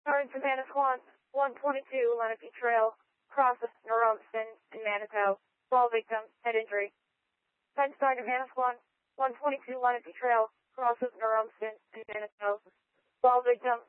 Starting from Manasquan, 122 Lenape Trail, crosses Nerumston and Manitou. Fall victim, head injury. 10 Sergeant Manasquan, 122 Lenape Trail, crosses Nerumston and Manitou. Fall victim,